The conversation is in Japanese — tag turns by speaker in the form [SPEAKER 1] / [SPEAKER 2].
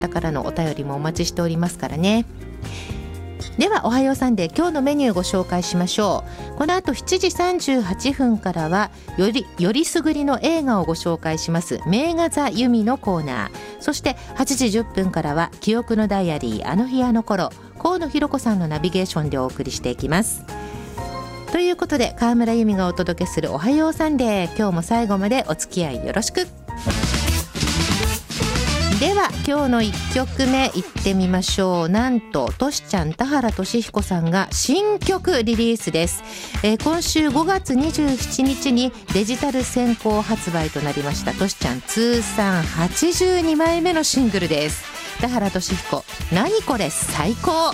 [SPEAKER 1] 方からのお便りもお待ちしておりますからね。ではおはようサンデー、今日のメニューご紹介しましょう。この後7時38分からはよりすぐりの映画をご紹介します名画座由美のコーナー。そして8時10分からは記憶のダイアリーあの日あの頃、河野博子さんのナビゲーションでお送りしていきます。ということで河村由美がお届けするおはようサンデー、今日も最後までお付き合いよろしく。では今日の1曲目いってみましょう。なんとトシちゃん田原俊彦さんが新曲リリースです。今週5月27日にデジタル先行発売となりましたトシちゃん通算82枚目のシングルです。田原俊彦、何これ最高。